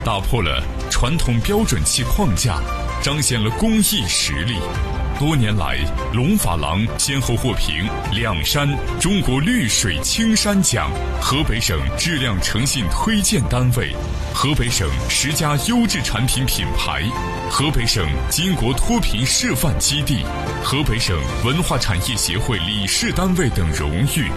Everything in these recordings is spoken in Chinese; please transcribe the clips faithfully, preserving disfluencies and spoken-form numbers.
打破了传统标准器框架，彰显了工艺实力。多年来，龙珐琅先后获评两山中国绿水青山奖、河北省质量诚信推荐单位、河北省十佳优质产品品牌、河北省巾帼脱贫示范基地、河北省文化产业协会理事单位等荣誉。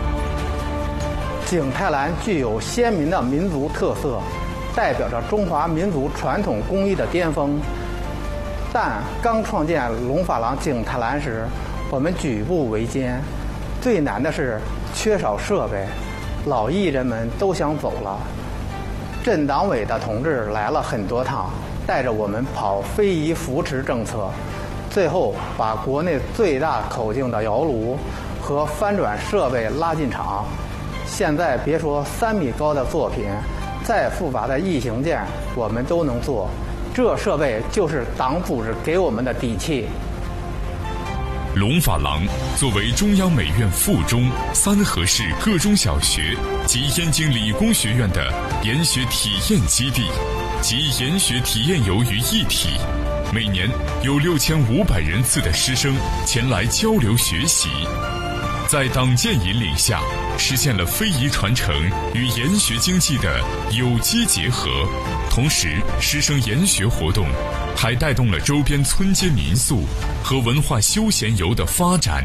景泰蓝具有鲜明的民族特色，代表着中华民族传统工艺的巅峰。但刚创建龙珐琅景泰蓝时，我们举步维艰，最难的是缺少设备，老艺人们都想走了。镇党委的同志来了很多趟，带着我们跑非遗扶持政策，最后把国内最大口径的窑炉和翻转设备拉进厂。现在别说三米高的作品，再复杂的异形件我们都能做，这设备就是党组织给我们的底气。 龙珐琅作为中央美院附中、三河市各中小学及燕京理工学院的研学体验基地，集研学体验游于一体，每年有六千五百人次的师生前来交流学习。在党建引领下，实现了非遗传承与研学经济的有机结合。同时，师生研学活动还带动了周边村街民宿和文化休闲游的发展。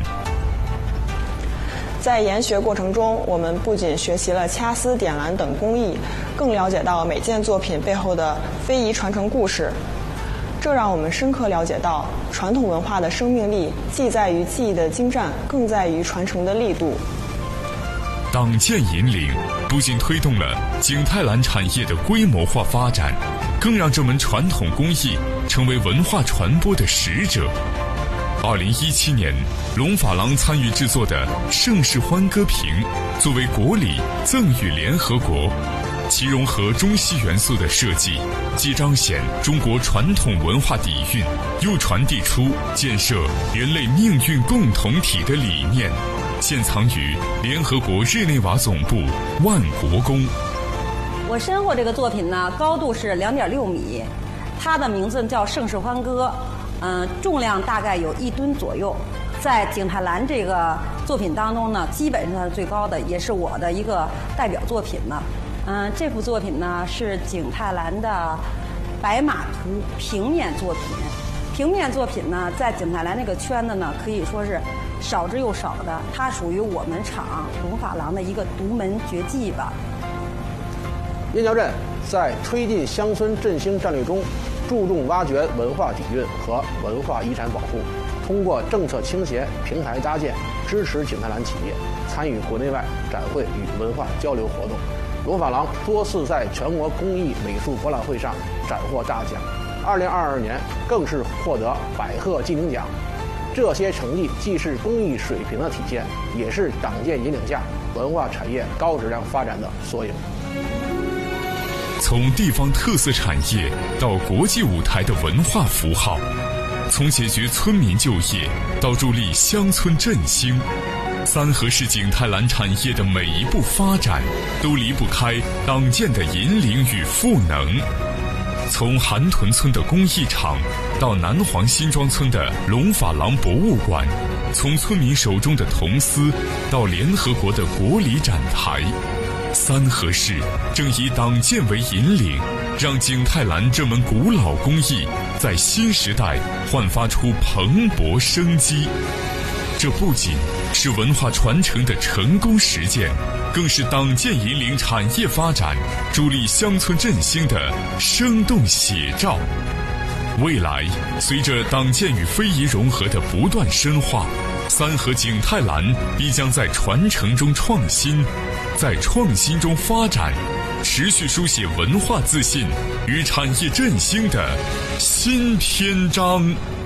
在研学过程中，我们不仅学习了掐丝、点蓝等工艺，更了解到每件作品背后的非遗传承故事。这让我们深刻了解到，传统文化的生命力既在于技艺的精湛，更在于传承的力度。 党建引领不仅推动了景泰蓝产业的规模化发展，更让这门传统工艺成为文化传播的使者。二零一七年，龙珐琅参与制作的《盛世欢歌瓶》作为国礼赠予联合国，其融合中西元素的设计，既彰显中国传统文化底蕴，又传递出建设人类命运共同体的理念。现藏于联合国日内瓦总部万国宫。 我身后这个作品呢，高度是两点六米，它的名字叫《盛世欢歌》，嗯、呃，重量大概有一吨左右。在景泰蓝这个作品当中呢，基本上是最高的，也是我的一个代表作品了。嗯、呃，这幅作品呢是景泰蓝的白马图平面作品。平面作品呢，在景泰蓝这个圈子呢，可以说是少之又少的，它属于我们厂龙珐琅的一个独门绝技吧。 燕郊镇在推进乡村振兴战略中，注重挖掘文化底蕴和文化遗产保护，通过政策倾斜、平台搭建，支持景泰蓝企业参与国内外展会与文化交流活动。龙珐琅多次在全国工艺美术博览会上斩获大奖，二零二二年更是获得百鹤纪宁奖。这些成绩既是工艺水平的体现，也是党建引领下文化产业高质量发展的缩影。 从地方特色产业到国际舞台的文化符号，从解决村民就业到助力乡村振兴，三河市景泰蓝产业的每一步发展都离不开党建的引领与赋能。从韩屯村的工艺厂到南黄辛庄村的龙珐琅博物馆，从村民手中的铜丝到联合国的国礼展台，三河市正以党建为引领，让景泰蓝这门古老工艺在新时代焕发出蓬勃生机。这不仅是文化传承的成功实践，更是党建引领产业发展、助力乡村振兴的生动写照。未来，随着党建与非遗融合的不断深化，三河景泰蓝必将在传承中创新，在创新中发展，持续书写文化自信与产业振兴的新篇章。